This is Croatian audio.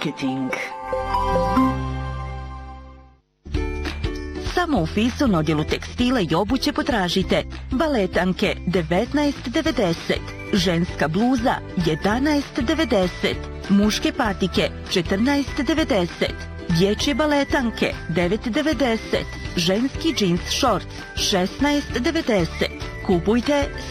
marketing. Samo u Fison odjelu tekstila i obuće potražite baletanke 19,90, ženska bluza 11,90, muške patike 14,90, dječje baletanke 9,90, ženski džins šorc 16,90. Kupujte